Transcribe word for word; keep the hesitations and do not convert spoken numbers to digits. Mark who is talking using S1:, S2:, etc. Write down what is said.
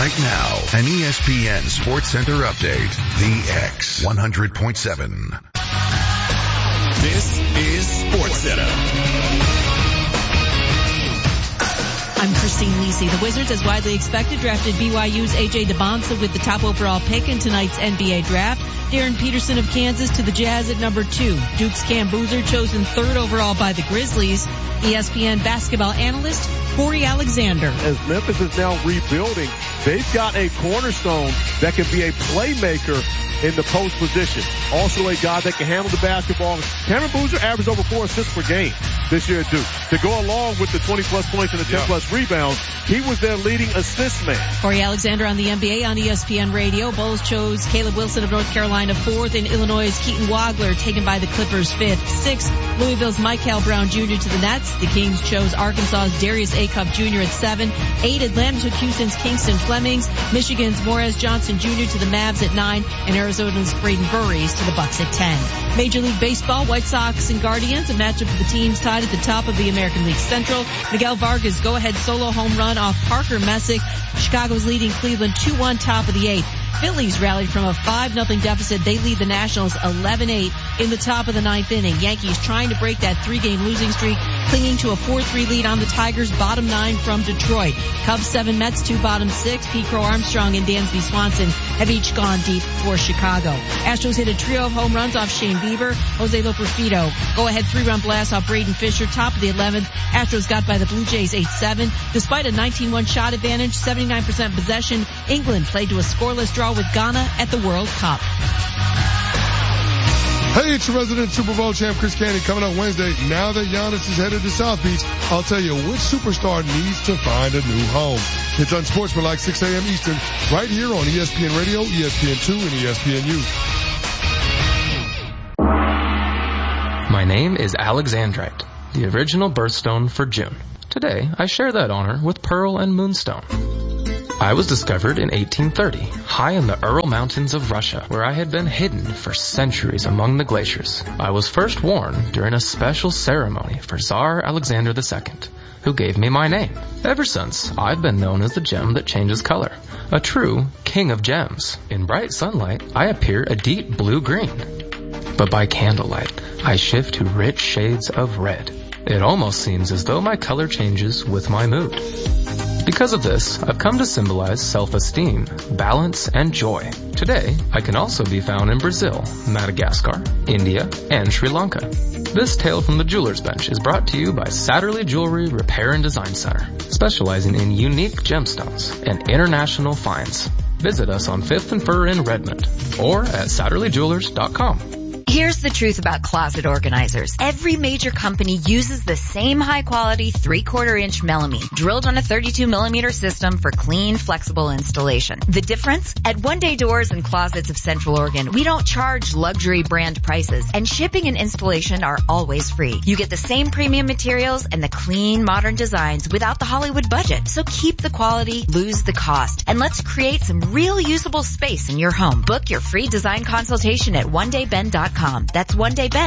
S1: Right now, an E S P N Sports Center update. The X one hundred point seven.
S2: This is Sports Center.
S3: I'm Christine Lisi. The Wizards, as widely expected, drafted B Y U's A J DeBonsa with the top overall pick in tonight's N B A draft. Darren Peterson of Kansas to the Jazz at number two. Duke's Cam Boozer chosen third overall by the Grizzlies. E S P N basketball analyst Corey Alexander.
S4: As Memphis is now rebuilding, they've got a cornerstone that can be a playmaker in the post position. Also a guy that can handle the basketball. Cameron Boozer averaged over four assists per game this year at Duke. To go along with the twenty plus points and the ten plus rebounds, he was their leading assist man.
S3: Corey Alexander on the N B A on E S P N Radio. Bulls chose Caleb Wilson of North Carolina fourth, and Illinois' Keaton Wagler taken by the Clippers fifth. Sixth, Louisville's Michael Brown Junior to the Nets. The Kings chose Arkansas's Darius Acuff Junior at seven. Eight, Atlanta took Houston's Kingston Flemings. Michigan's Morez Johnson Junior to the Mavs at nine, and Arizona's Braden Burries to the Bucks at ten. Major League Baseball, White Sox and Guardians, a matchup of the teams tied at the top of the American League Central. Miguel Vargas go-ahead solo home run off Parker Messick. Chicago's leading Cleveland two one top of the eighth. Phillies rallied from a five nothing deficit. They lead the Nationals eleven eight in the top of the ninth inning. Yankees trying to break that three-game losing streak, clinging to a four three lead on the Tigers, bottom nine from Detroit. Cubs seven, Mets two, bottom six. Pete Crow Armstrong and Dansby Swanson have each gone deep for Chicago. Astros hit a trio of home runs off Shane Bieber, Jose Loperfido. Go-ahead three-run blast off Braden Fisher, top of the eleventh. Astros got by the Blue Jays eight seven. Despite a nineteen one shot advantage, seventy-nine percent possession, England played to a scoreless draw with Ghana at the World Cup.
S5: Hey, it's your resident Super Bowl champ Chris Candy coming up Wednesday. Now that Giannis is headed to South Beach, I'll tell you which superstar needs to find a new home. It's Unsportsmanlike, six a.m. Eastern, right here on E S P N Radio, E S P N two, and E S P N U.
S6: My name is Alexandrite, the original birthstone for June. Today, I share that honor with Pearl and Moonstone. I was discovered in eighteen thirty, high in the Ural Mountains of Russia, where I had been hidden for centuries among the glaciers. I was first worn during a special ceremony for Tsar Alexander the Second, who gave me my name. Ever since, I've been known as the gem that changes color, a true king of gems. In bright sunlight, I appear a deep blue-green, but by candlelight, I shift to rich shades of red. It almost seems as though my color changes with my mood. Because of this, I've come to symbolize self-esteem, balance, and joy. Today, I can also be found in Brazil, Madagascar, India, and Sri Lanka. This tale from the Jeweler's Bench is brought to you by Satterley Jewelry Repair and Design Center, specializing in unique gemstones and international finds. Visit us on fifth and Fur in Redmond or at satterley jewelers dot com.
S7: Here's the truth about closet organizers. Every major company uses the same high-quality three-quarter inch melamine drilled on a thirty-two millimeter system for clean, flexible installation. The difference? At One Day Doors and Closets of Central Oregon, we don't charge luxury brand prices, and shipping and installation are always free. You get the same premium materials and the clean, modern designs without the Hollywood budget. So keep the quality, lose the cost, and let's create some real usable space in your home. Book your free design consultation at one day ben dot com. That's one day ben